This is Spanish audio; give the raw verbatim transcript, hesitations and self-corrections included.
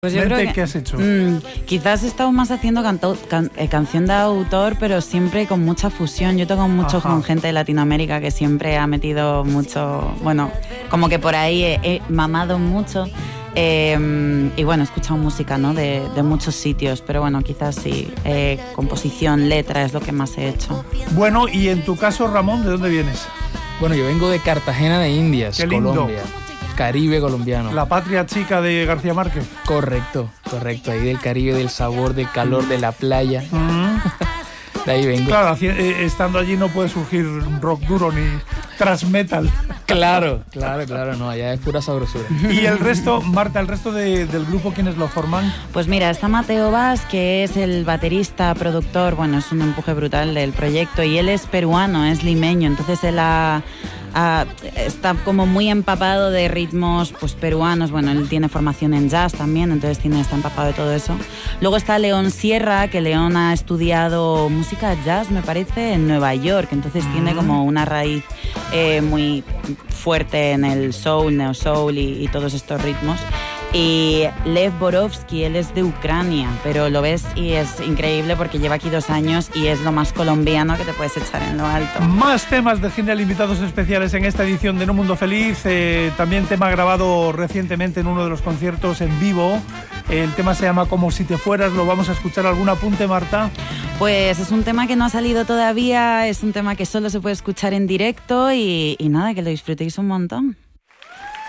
Pues yo creo que, ¿qué has hecho? Mmm, quizás he estado más haciendo canto, can, eh, canción de autor, pero siempre con mucha fusión. Yo toco mucho Ajá. con gente de Latinoamérica que siempre ha metido mucho, bueno, como que por ahí he, he mamado mucho. Eh, y bueno, he escuchado música, ¿no? de, de muchos sitios, pero bueno, quizás sí, eh, composición, letra es lo que más he hecho. Bueno, y en tu caso, Ramón, ¿de dónde vienes? Bueno, yo vengo de Cartagena de Indias, Qué lindo. Colombia. Caribe colombiano. La patria chica de García Márquez. Correcto, correcto. Ahí del Caribe, del sabor, del calor, de la playa. Mm. De ahí vengo. Claro, estando allí no puede surgir rock duro ni thrash metal. Claro, claro, claro, no, allá es pura sabrosura. ¿Y el resto, Marta, el resto de, del grupo, quiénes lo forman? Pues mira, está Mateo Vaz, que es el baterista, productor, bueno, es un empuje brutal del proyecto, y él es peruano, es limeño, entonces él ha... Uh, está como muy empapado de ritmos pues peruanos. Bueno, él tiene formación en jazz también, entonces tiene, está empapado de todo eso. Luego está León Sierra, que León ha estudiado música jazz, me parece, en Nueva York, entonces mm. tiene como una raíz eh, muy fuerte en el soul, neo soul y, y todos estos ritmos. Y Lev Borovsky, él es de Ucrania, pero lo ves y es increíble porque lleva aquí dos años y es lo más colombiano que te puedes echar en lo alto. Más temas de Genial, invitados especiales en esta edición de No Mundo Feliz. Eh, también tema grabado recientemente en uno de los conciertos en vivo. El tema se llama Como si te fueras. ¿Lo vamos a escuchar? ¿Algún apunte, Marta? Pues es un tema que no ha salido todavía, es un tema que solo se puede escuchar en directo y, y nada, que lo disfrutéis un montón.